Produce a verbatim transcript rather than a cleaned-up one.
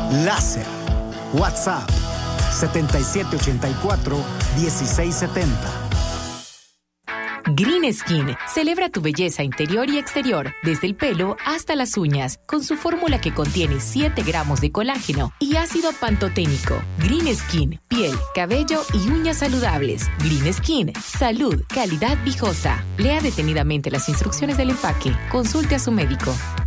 Láser. WhatsApp siete siete ocho cuatro, uno seis siete cero. Green Skin celebra tu belleza interior y exterior, desde el pelo hasta las uñas, con su fórmula que contiene siete gramos de colágeno y ácido pantoténico. Green Skin, piel, cabello y uñas saludables. Green Skin, salud, calidad viejosa. Lea detenidamente las instrucciones del empaque. Consulte a su médico.